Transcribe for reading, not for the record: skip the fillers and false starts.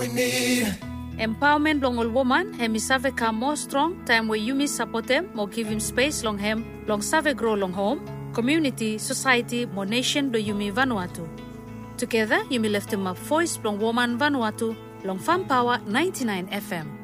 Empowerment long all woman, hemi save ka more strong, time where you miss support them, more give him space long hem, long save grow long home, community, society, more nation do Yumi Vanuatu. Together, Yumi left him up voice long woman Vanuatu, long Farm Power 99 FM.